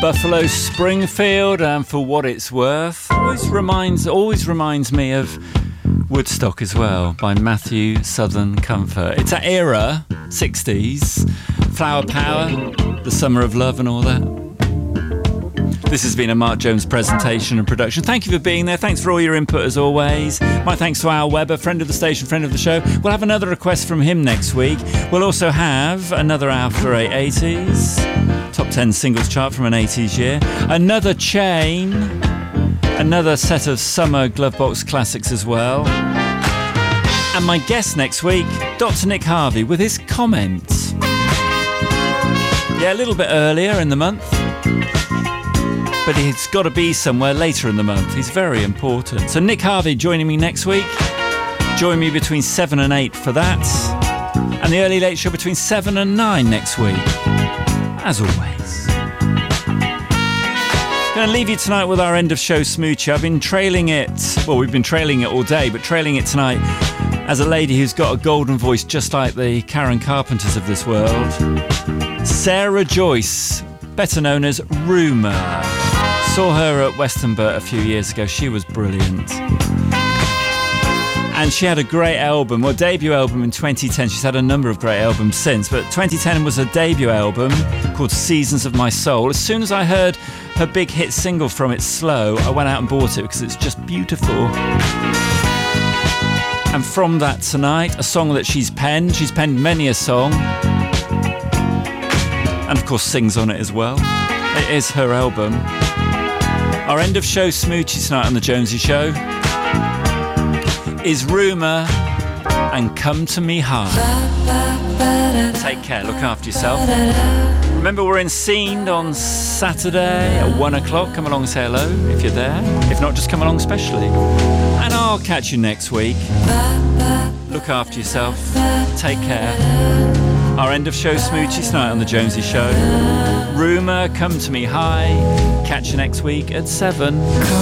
Buffalo Springfield, and For What It's Worth always reminds me of Woodstock as well, by Matthew Southern Comfort. It's that era, 60s, Flower Power, the Summer of Love and all that. This has been a Mark Jones presentation and production. Thank you for being there. Thanks for all your input as always. My thanks to Al Weber, friend of the station, friend of the show. We'll have another request from him next week. We'll also have another After 80s, top 10 singles chart from an 80s year. Another chain, another set of summer Glovebox classics as well. And my guest next week, Dr. Nick Harvey, with his comments. Yeah, a little bit earlier in the month, but he's got to be somewhere later in the month. He's very important. So Nick Harvey joining me next week. Join me between 7 and 8 for that. And the Early Late Show between 7 and 9 next week. As always. Going to leave you tonight with our end of show smoochie. I've been trailing it. Well, we've been trailing it all day, but trailing it tonight as a lady who's got a golden voice just like the Karen Carpenters of this world. Sarah Joyce, better known as Rumour. Saw her at Westonbirt a few years ago. She was brilliant. And she had a great album, or debut album in 2010. She's had a number of great albums since, but 2010 was her debut album called Seasons of My Soul. As soon as I heard her big hit single from it, Slow, I went out and bought it because it's just beautiful. And from that tonight, a song that she's penned many a song, and of course sings on it as well. It is her album. Our end of show smoochie tonight on the Jonesy Show is Rumour and Come to Me High. Take care, look after yourself. Remember, we're in Scene on Saturday at 1 o'clock. Come along and say hello if you're there. If not, just come along specially. And I'll catch you next week. Look after yourself. Take care. Our end of show smoochie tonight on the Jonesy Show. Rumour, Come to Me High. Catch you next week at 7.